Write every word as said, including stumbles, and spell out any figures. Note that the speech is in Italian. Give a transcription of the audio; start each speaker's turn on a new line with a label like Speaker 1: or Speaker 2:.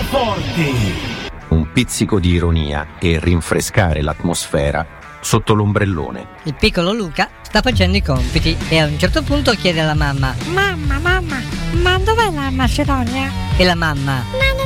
Speaker 1: forte.
Speaker 2: Un pizzico di ironia e rinfrescare l'atmosfera sotto l'ombrellone.
Speaker 3: Il piccolo Luca sta facendo i compiti e a un certo punto chiede alla mamma:
Speaker 4: Mamma, mamma, ma dov'è la Macedonia?
Speaker 3: E la mamma:
Speaker 4: Ma